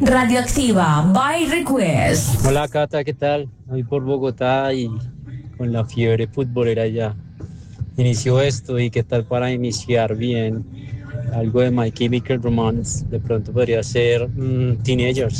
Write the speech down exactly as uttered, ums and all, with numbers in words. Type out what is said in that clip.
Radioactiva by Request. Hola Cata, ¿qué tal? Hoy por Bogotá y con la fiebre futbolera ya inició esto y qué tal para iniciar bien algo de My Chemical Romance. De pronto podría ser mm, Teenagers.